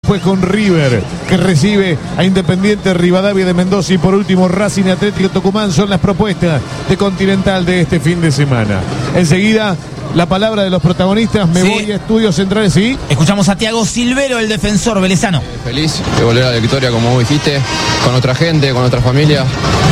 después con River, que recibe a Independiente Rivadavia de Mendoza, y por último Racing Atlético Tucumán. Son las propuestas de Continental de este fin de semana. Enseguida, la palabra de los protagonistas. Me voy a Estudios Centrales, ¿sí? Escuchamos a Thiago Silvero, el defensor velezano. Feliz de volver a la victoria, como vos dijiste, con otra gente, con otra familia.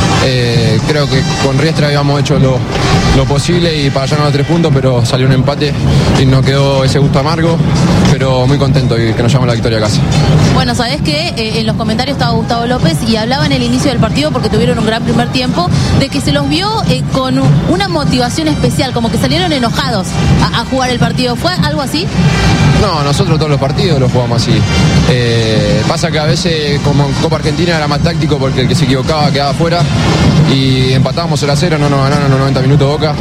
Creo que con Riestra habíamos hecho lo posible y para llegar a los 3 puntos, pero salió un empate y nos quedó ese gusto amargo, pero muy contento y que nos llevamos la victoria a casa. Bueno, sabés que en los comentarios estaba Gustavo López y hablaba en el inicio del partido, porque tuvieron un gran primer tiempo, de que se los vio con una motivación especial, como que salieron enojados a jugar el partido. ¿Fue algo así? No, nosotros todos los partidos los jugamos así. Pasa que a veces, como en Copa Argentina, era más táctico porque el que se equivocaba quedaba afuera y empatábamos 0-0, no nos ganaron los 90 minutos Boca,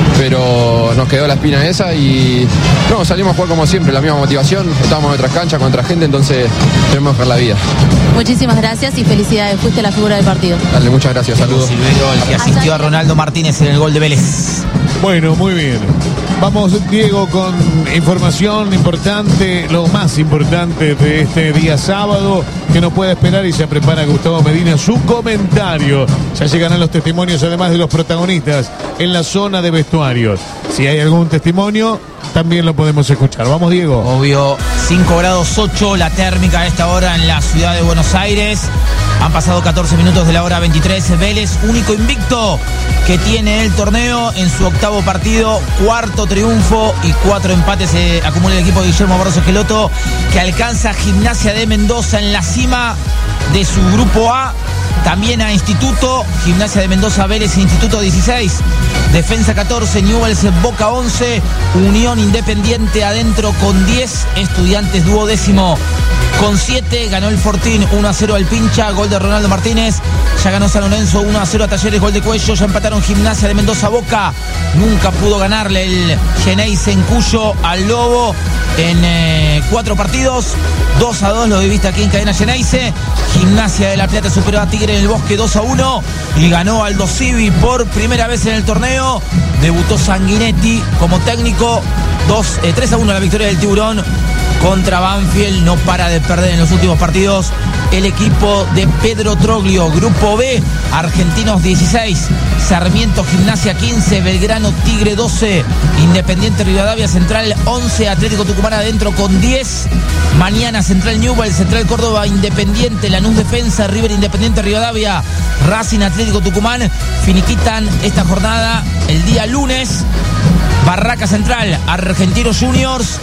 pero nos quedó la espina esa y no, salimos a jugar como siempre, la misma motivación, estábamos en otras canchas con otra gente, entonces tenemos que dejar la vida. Muchísimas gracias y felicidades, fuiste la figura del partido. Dale, muchas gracias, saludos. Silvero, el que asistió a Ronaldo Martínez en el gol de Vélez. Bueno, muy bien. Vamos, Diego, con información importante, lo más importante de este día sábado, que nos puede esperar, y se prepara Gustavo Medina su comentario. Ya llegarán los testimonios, además de los protagonistas, en la zona de vestuarios. Si hay algún testimonio, también lo podemos escuchar. Vamos, Diego. Obvio, 5 grados 8 la térmica a esta hora en la ciudad de Buenos Aires. Han pasado 14 minutos de la hora 23. Vélez, único invicto que tiene el torneo en su 8º partido, 4º triunfo y 4 empates acumula el equipo de Guillermo Barros Esqueloto, que alcanza Gimnasia de Mendoza en la cima de su grupo A. También a Instituto, Gimnasia de Mendoza, Vélez, Instituto 16, Defensa 14, Newell's, Boca 11, Unión Independiente adentro con 10, Estudiantes 12º con 7, ganó el Fortín 1-0 al Pincha, gol de Ronaldo Martínez, ya ganó San Lorenzo 1-0 a Talleres, gol de Cuello, ya empataron Gimnasia de Mendoza, Boca, nunca pudo ganarle el Geneise en Cuyo al Lobo en 4 partidos, 2-2 lo viviste aquí en Cadena Geneise. Gimnasia de La Plata superó a Tigre en el Bosque 2-1 y ganó Aldo Civi por primera vez en el torneo. Debutó Sanguinetti como técnico, 3-1 la victoria del Tiburón contra Banfield. No para de perder en los últimos partidos el equipo de Pedro Troglio. Grupo B, Argentinos 16, Sarmiento Gimnasia 15, Belgrano Tigre 12, Independiente Rivadavia Central 11, Atlético Tucumán adentro con 10. Mañana Central Newell's, Central Córdoba Independiente, Lanús Defensa, River Independiente Rivadavia, Racing Atlético Tucumán. Finiquitan esta jornada el día lunes Barraca Central, Argentinos Juniors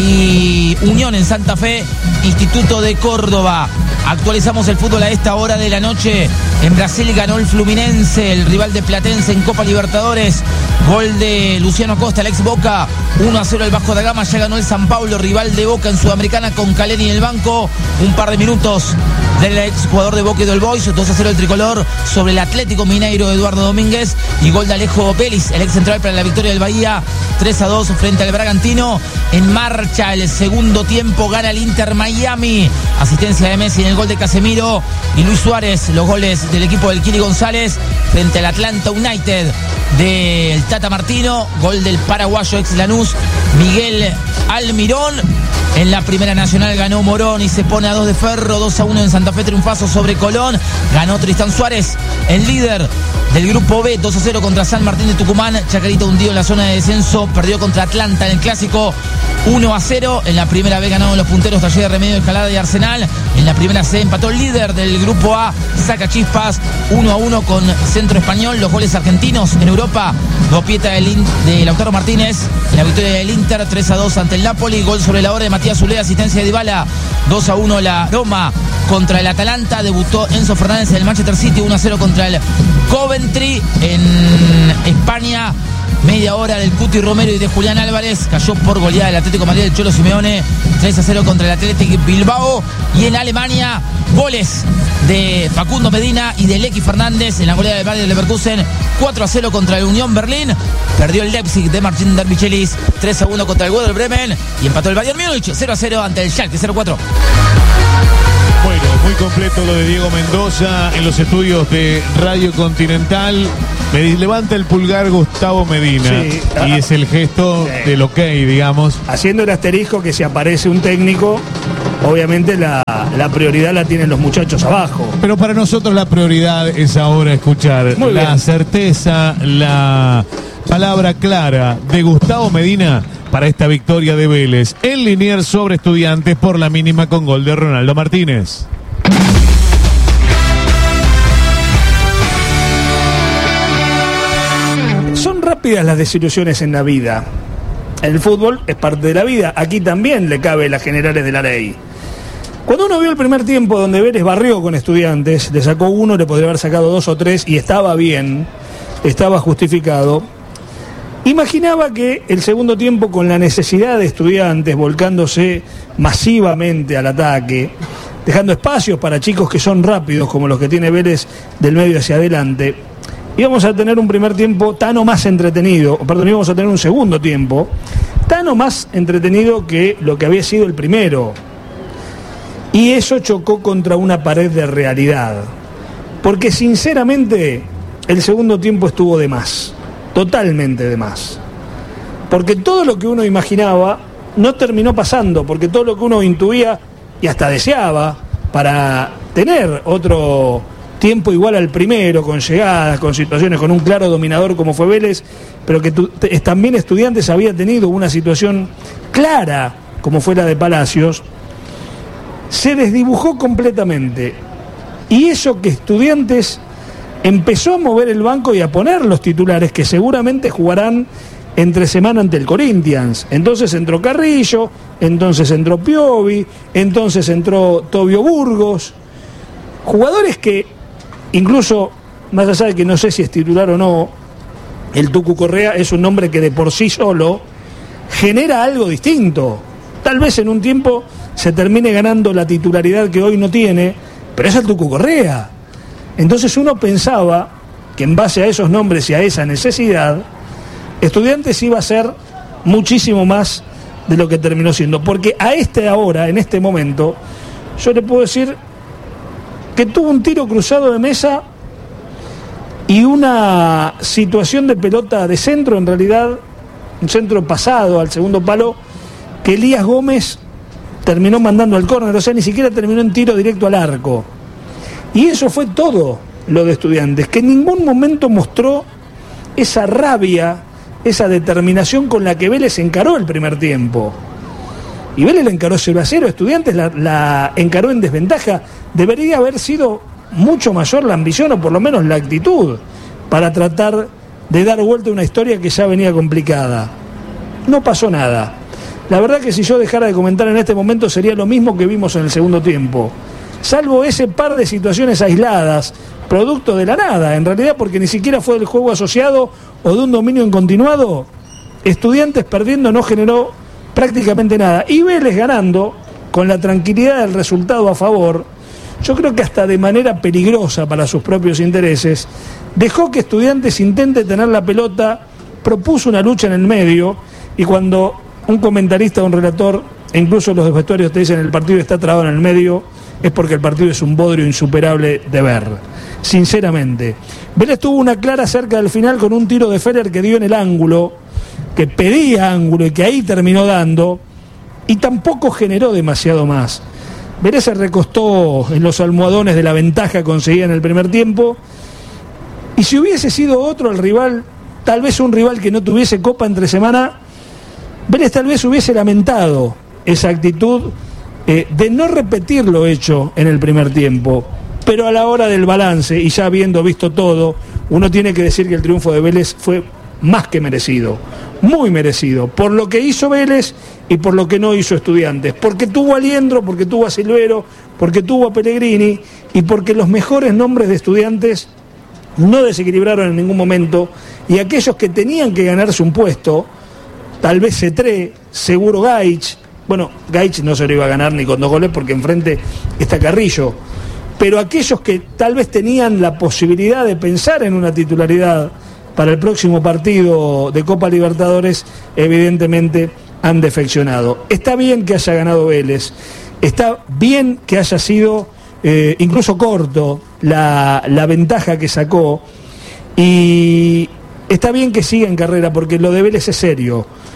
y Unión en Santa Fe, Instituto de Córdoba. Actualizamos el fútbol a esta hora de la noche. En Brasil ganó el Fluminense, el rival de Platense en Copa Libertadores. Gol de Luciano Costa, el ex Boca. 1-0 el Vasco da Gama. Ya ganó el San Paulo, rival de Boca en Sudamericana, con Caleni en el banco. Un par de minutos del ex jugador de Boca y del Boys. 2-0 el tricolor sobre el Atlético Mineiro, Eduardo Domínguez. Y gol de Alejo Vélez, el ex central, para la victoria del Bahía. 3-2 frente al Bragantino. En marcha el segundo tiempo, gana el Inter Miami. Asistencia de Messi en el gol de Casemiro y Luis Suárez. Los goles del equipo del Kili González frente al Atlanta United del Tata Martino. Gol del paraguayo ex Lanús, Miguel Almirón. En la Primera Nacional ganó Morón y se pone a 2 de Ferro. 2-1 en Santa Fe, triunfazo sobre Colón. Ganó Tristán Suárez, el líder del grupo B. 2-0 contra San Martín de Tucumán. Chacarita hundido en la zona de descenso. Perdió contra Atlanta en el clásico 1-0. En la Primera B ganaron los punteros Talleres, Remedio, Escalada y Arsenal. En la Primera C empató el líder del grupo A, Sacachispas, 1-1 con Centro Español. Los goles argentinos en Europa: Dopieta de Lautaro Martínez en la victoria del Inter, 3-2 ante el Napoli. Gol sobre la hora de Matías Zulea, asistencia de Dybala. 2-1 la Roma contra el Atalanta. Debutó Enzo Fernández en el Manchester City. 1-0 contra el Coventry en España. Media hora del Cuti Romero y de Julián Álvarez. Cayó por goleada el Atlético de Madrid del Cholo Simeone. 3-0 contra el Athletic Bilbao. Y en Alemania, goles de Facundo Medina y de Lecky Fernández en la goleada del Bayer Leverkusen. 4-0 contra el Unión Berlín. Perdió el Leipzig de Martín Dermichelis. 3-1 contra el Werder Bremen. Y empató el Bayern Múnich 0-0 ante el Schalke 04. Bueno, muy completo lo de Diego Mendoza en los estudios de Radio Continental. Me levanta el pulgar Gustavo Medina, sí, y es el gesto del ok, digamos. Haciendo el asterisco que si aparece un técnico obviamente la prioridad la tienen los muchachos abajo. Pero para nosotros la prioridad es ahora escuchar la certeza, la palabra clara de Gustavo Medina para esta victoria de Vélez en Liniers sobre Estudiantes por la mínima con gol de Ronaldo Martínez. Son rápidas las desilusiones en la vida. El fútbol es parte de la vida. Aquí también le cabe las generales de la ley. Cuando uno vio el primer tiempo donde Vélez barrió con Estudiantes, le sacó uno, le podría haber sacado 2 o 3 y estaba bien, estaba justificado. Imaginaba que el segundo tiempo, con la necesidad de Estudiantes volcándose masivamente al ataque, dejando espacios para chicos que son rápidos como los que tiene Vélez del medio hacia adelante, íbamos a tener un primer tiempo tan o más entretenido, íbamos a tener un segundo tiempo tan o más entretenido que lo que había sido el primero. Y eso chocó contra una pared de realidad, porque sinceramente el segundo tiempo estuvo de más, totalmente de más, porque todo lo que uno imaginaba no terminó pasando, porque todo lo que uno intuía y hasta deseaba para tener otro tiempo igual al primero, con llegadas, con situaciones, con un claro dominador como fue Vélez, pero que también Estudiantes había tenido una situación clara como fue la de Palacios, se desdibujó completamente. Y eso que Estudiantes empezó a mover el banco y a poner los titulares que seguramente jugarán entre semana ante el Corinthians. Entonces entró Carrillo, entonces entró Piovi, entonces entró Tobio Burgos, jugadores que incluso, más allá de que no sé si es titular o no, el Tucu Correa es un nombre que de por sí solo genera algo distinto. Tal vez en un tiempo se termine ganando la titularidad que hoy no tiene, pero es el Tucu Correa. Entonces uno pensaba que en base a esos nombres y a esa necesidad, Estudiantes iba a ser muchísimo más de lo que terminó siendo. Porque a ahora, en este momento, yo le puedo decir que tuvo un tiro cruzado de mesa y una situación de pelota de centro, en realidad, un centro pasado al segundo palo, que Elías Gómez terminó mandando al córner, o sea, ni siquiera terminó en tiro directo al arco. Y eso fue todo lo de Estudiantes, que en ningún momento mostró esa rabia, esa determinación con la que Vélez encaró el primer tiempo. Y Vélez la encaró 0-0, Estudiantes la encaró en desventaja. Debería haber sido mucho mayor la ambición, o por lo menos la actitud, para tratar de dar vuelta a una historia que ya venía complicada. No pasó nada. La verdad que si yo dejara de comentar en este momento sería lo mismo que vimos en el segundo tiempo, salvo ese par de situaciones aisladas, producto de la nada, en realidad, porque ni siquiera fue del juego asociado o de un dominio en continuado. Estudiantes perdiendo no generó prácticamente nada, y Vélez ganando, con la tranquilidad del resultado a favor, yo creo que hasta de manera peligrosa para sus propios intereses, dejó que Estudiantes intente tener la pelota, propuso una lucha en el medio, y cuando un comentarista o un relator, e incluso los vestuarios te dicen el partido está trabado en el medio, es porque el partido es un bodrio insuperable de ver, sinceramente. Vélez tuvo una clara cerca del final con un tiro de Feller que dio en el ángulo, que pedía ángulo y que ahí terminó dando, y tampoco generó demasiado más. Vélez se recostó en los almohadones de la ventaja conseguida en el primer tiempo, y si hubiese sido otro el rival, tal vez un rival que no tuviese copa entre semana, Vélez tal vez hubiese lamentado esa actitud de no repetir lo hecho en el primer tiempo, pero a la hora del balance, y ya habiendo visto todo, uno tiene que decir que el triunfo de Vélez fue más que merecido, muy merecido, por lo que hizo Vélez y por lo que no hizo Estudiantes, porque tuvo a Liendro, porque tuvo a Silvero, porque tuvo a Pellegrini, y porque los mejores nombres de Estudiantes no desequilibraron en ningún momento, y aquellos que tenían que ganarse un puesto, tal vez Cetré, seguro Gaich, bueno, Gaich no se lo iba a ganar ni con 2 goles porque enfrente está Carrillo, pero aquellos que tal vez tenían la posibilidad de pensar en una titularidad para el próximo partido de Copa Libertadores, evidentemente han defeccionado. Está bien que haya ganado Vélez, está bien que haya sido incluso corto la ventaja que sacó, y está bien que siga en carrera, porque lo de Vélez es serio.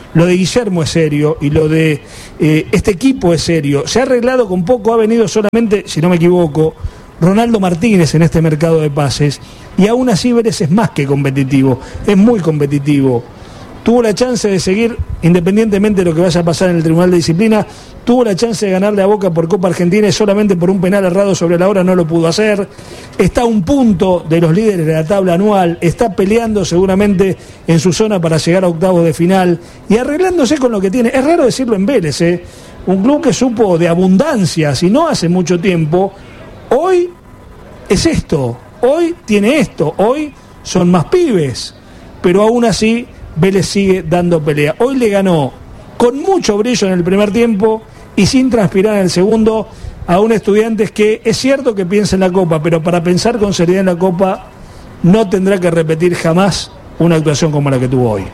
lo de Guillermo es serio y lo de este equipo es serio. Se ha arreglado con poco, ha venido solamente, si no me equivoco, Ronaldo Martínez en este mercado de pases, y aún así Vélez es más que competitivo, es muy competitivo. Tuvo la chance de seguir, independientemente de lo que vaya a pasar en el Tribunal de Disciplina, tuvo la chance de ganarle a Boca por Copa Argentina y solamente por un penal errado sobre la hora no lo pudo hacer. Está a un punto de los líderes de la tabla anual, está peleando seguramente en su zona para llegar a octavos de final y arreglándose con lo que tiene. Es raro decirlo en Vélez, un club que supo de abundancia, si no hace mucho tiempo, hoy es esto, hoy tiene esto, hoy son más pibes, pero aún así Vélez sigue dando pelea. Hoy le ganó con mucho brillo en el primer tiempo y sin transpirar en el segundo a un Estudiantes que es cierto que piensa en la Copa, pero para pensar con seriedad en la Copa no tendrá que repetir jamás una actuación como la que tuvo hoy.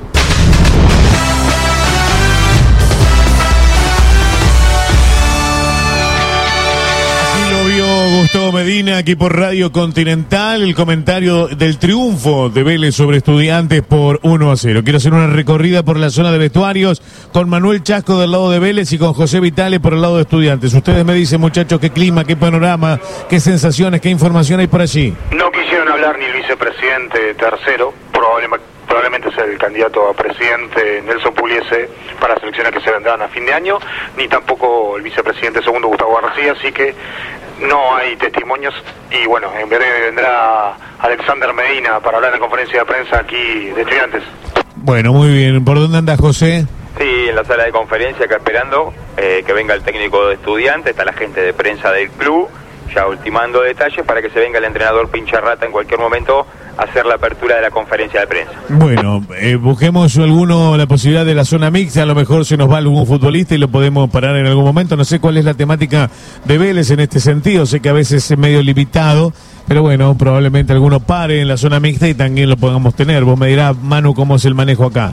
Gustavo Medina, aquí por Radio Continental, el comentario del triunfo de Vélez sobre Estudiantes por 1-0. Quiero hacer una recorrida por la zona de vestuarios con Manuel Chasco del lado de Vélez y con José Vitale por el lado de Estudiantes. Ustedes me dicen, muchachos, qué clima, qué panorama, qué sensaciones, qué información hay por allí. No quisieron hablar ni el vicepresidente tercero, probablemente sea el candidato a presidente Nelson Pugliese para las elecciones que se vendrán a fin de año, ni tampoco el vicepresidente segundo Gustavo García, así que no hay testimonios y bueno, en breve vendrá Alexander Medina para hablar en la conferencia de prensa aquí de Estudiantes. Bueno, muy bien. ¿Por dónde anda José? Sí, en la sala de conferencia acá esperando que venga el técnico de Estudiantes, está la gente de prensa del club, ya ultimando detalles para que se venga el entrenador Pincharrata en cualquier momento a hacer la apertura de la conferencia de prensa. Bueno, busquemos la posibilidad de la zona mixta, a lo mejor se nos va algún futbolista y lo podemos parar en algún momento. No sé cuál es la temática de Vélez en este sentido, sé que a veces es medio limitado, pero bueno, probablemente alguno pare en la zona mixta y también lo podamos tener. Vos me dirás, Manu, cómo es el manejo acá.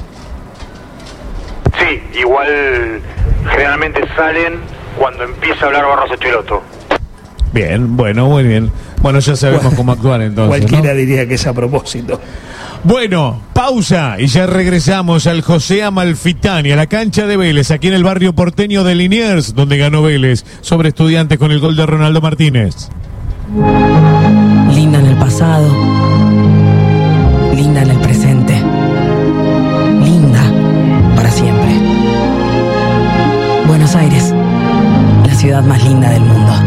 Sí, igual generalmente salen cuando empieza a hablar Barros Echeloto. Bien, bueno, muy bien. Bueno, ya sabemos cómo actuar entonces, cualquiera, ¿no? diría que es a propósito. Bueno, pausa y ya regresamos al José Amalfitani, a la cancha de Vélez, aquí en el barrio porteño de Liniers, donde ganó Vélez sobre Estudiantes con el gol de Ronaldo Martínez. Linda en el pasado, linda en el presente, linda para siempre. Buenos Aires, la ciudad más linda del mundo.